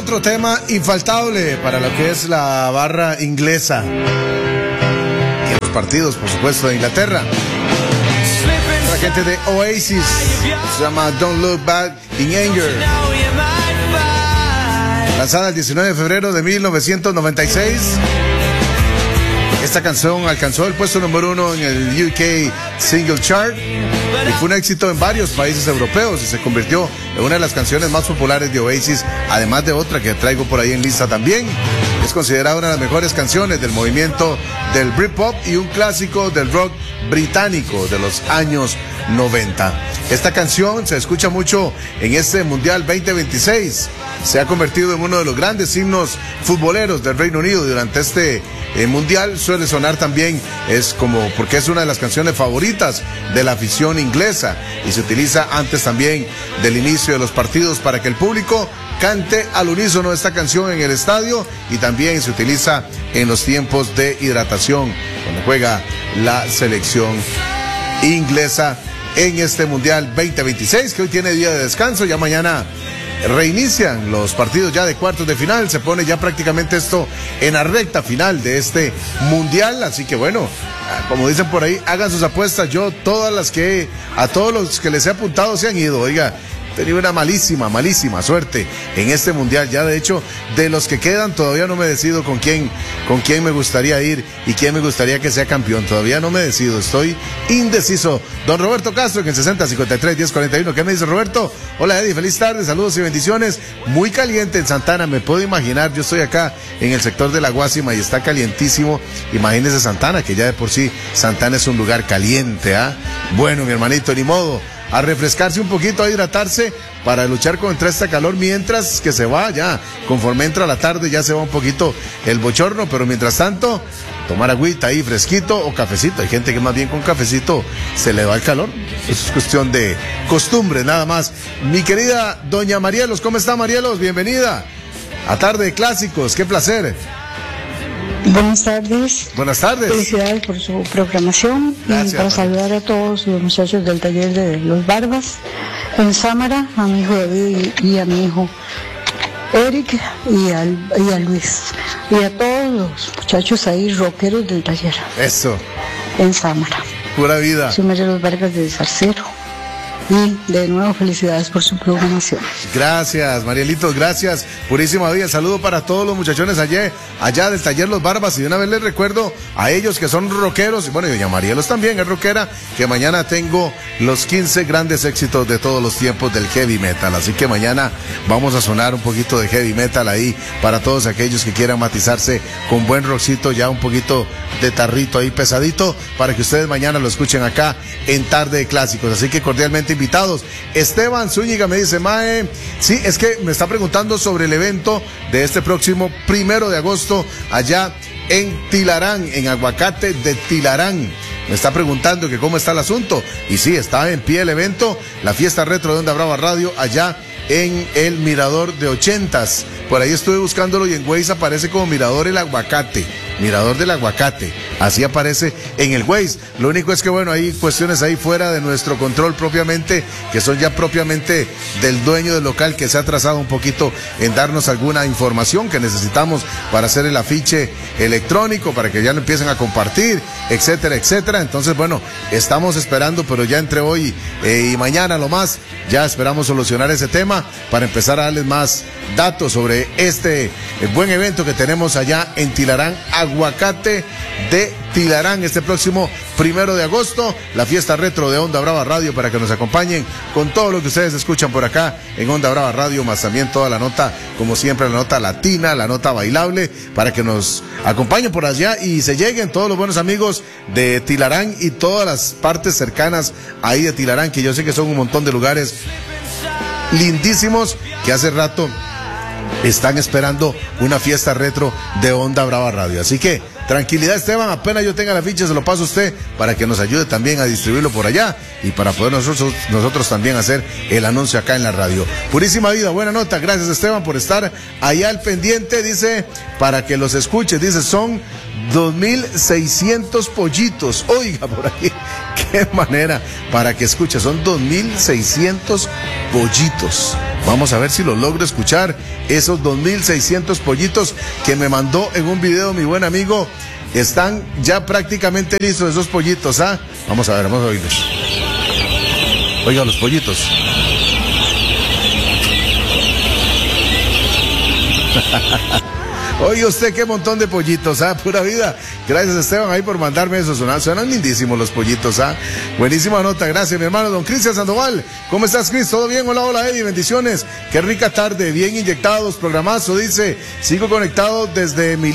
otro tema infaltable para lo que es la barra inglesa y los partidos, por supuesto, de Inglaterra. La gente de Oasis se llama Don't Look Back in Anger. Lanzada el 19 de febrero de 1996. Esta canción alcanzó el puesto número 1 en el UK Single Chart y fue un éxito en varios países europeos y se convirtió en una de las canciones más populares de Oasis, además de otra que traigo por ahí en lista también. Es considerada una de las mejores canciones del movimiento del Britpop y un clásico del rock británico de los años 90. Esta canción se escucha mucho en este Mundial 2026. Se ha convertido en uno de los grandes himnos futboleros del Reino Unido durante este Mundial. Suele sonar también, porque es una de las canciones favoritas de la afición inglesa y se utiliza antes también del inicio de los partidos para que el público cante al unísono esta canción en el estadio, y también se utiliza en los tiempos de hidratación cuando juega la selección inglesa en este Mundial 2026, que hoy tiene día de descanso. Ya mañana reinician los partidos ya de cuartos de final, se pone ya prácticamente esto en la recta final de este Mundial, así que bueno, como dicen por ahí, hagan sus apuestas. Yo a todos los que les he apuntado se han ido, oiga. He tenido una malísima suerte en este Mundial. Ya de hecho, de los que quedan todavía no me decido con quién me gustaría ir y quién me gustaría que sea campeón. Todavía no me decido, estoy indeciso. Don Roberto Castro en el 6053-1041. ¿Qué me dice Roberto? Hola Eddie, feliz tarde, saludos y bendiciones. Muy caliente en Santana, me puedo imaginar. Yo estoy acá en el sector de La Guásima y está calientísimo. Imagínese Santana, que ya de por sí Santana es un lugar caliente, ¿ah? Bueno, mi hermanito, ni modo. A refrescarse un poquito, a hidratarse para luchar contra esta calor, mientras que se va ya, conforme entra la tarde ya se va un poquito el bochorno, pero mientras tanto, tomar agüita ahí fresquito o cafecito. Hay gente que más bien con cafecito se le va el calor. Eso es cuestión de costumbre, nada más. Mi querida doña Marielos, ¿cómo está Marielos? Bienvenida a Tarde de Clásicos, qué placer. Buenas tardes. Buenas tardes. Felicidades por su programación. Gracias, y para saludar a todos los muchachos del taller de Los Barbas en Sámara, a mi hijo David y a mi hijo Eric y a Luis. Y a todos los muchachos ahí, rockeros del taller. Eso. En Sámara. Pura vida. Soy María Los Vargas de Zarcero. Y de nuevo felicidades por su programación. Gracias, Marielitos, gracias. Purísima vida. Saludo para todos los muchachones allá del taller Los Barbas. Y de una vez les recuerdo a ellos que son rockeros, y bueno, y doña Marielos también es rockera, que mañana tengo los 15 grandes éxitos de todos los tiempos del heavy metal. Así que mañana vamos a sonar un poquito de heavy metal ahí para todos aquellos que quieran matizarse con buen rockcito, ya un poquito de tarrito ahí pesadito, para que ustedes mañana lo escuchen acá en Tarde de Clásicos. Así que cordialmente invitados. Esteban Zúñiga me dice, Mae, sí, es que me está preguntando sobre el evento de este próximo 1 de agosto allá en Tilarán, en Aguacate de Tilarán. Me está preguntando que cómo está el asunto. Y sí, está en pie el evento, la fiesta retro de Onda Brava Radio allá en el Mirador de 80s. Por ahí estuve buscándolo y en Waze aparece como Mirador el Aguacate. Mirador del Aguacate, así aparece en el Waze. Lo único es que bueno, hay cuestiones ahí fuera de nuestro control propiamente, que son ya propiamente del dueño del local, que se ha atrasado un poquito en darnos alguna información que necesitamos para hacer el afiche electrónico, para que ya lo empiecen a compartir, etcétera, etcétera. Entonces bueno, estamos esperando, pero ya entre hoy y mañana lo más, ya esperamos solucionar ese tema para empezar a darles más datos sobre este buen evento que tenemos allá en Tilarán, Aguacate de Tilarán, este próximo 1 de agosto, la fiesta retro de Onda Brava Radio, para que nos acompañen con todo lo que ustedes escuchan por acá en Onda Brava Radio, más también toda la nota, como siempre, la nota latina, la nota bailable, para que nos acompañen por allá y se lleguen todos los buenos amigos de Tilarán y todas las partes cercanas ahí de Tilarán, que yo sé que son un montón de lugares lindísimos que hace rato están esperando una fiesta retro de Onda Brava Radio. Así que tranquilidad, Esteban, apenas yo tenga la ficha se lo paso a usted para que nos ayude también a distribuirlo por allá y para poder nosotros también hacer el anuncio acá en la radio. Purísima vida, buena nota, gracias Esteban por estar allá al pendiente. Dice, para que los escuches, dice, son 2,600 pollitos. Oiga, por ahí, qué manera para que escuches, son 2,600 pollitos. Vamos a ver si lo logro escuchar. Esos 2.600 pollitos que me mandó en un video mi buen amigo. Están ya prácticamente listos esos pollitos, ¿ah? Vamos a ver, vamos a oírlos. Oiga, los pollitos. Oye, usted qué montón de pollitos, ¿ah? Pura vida. Gracias, Esteban, ahí por mandarme eso. Suenan lindísimos los pollitos, ¿ah? Buenísima nota, gracias, mi hermano. Don Cristian Sandoval, ¿cómo estás, Cris? ¿Todo bien? Hola, hola, Eddie, bendiciones. Qué rica tarde, bien inyectados, programazo, dice. Sigo conectado desde mi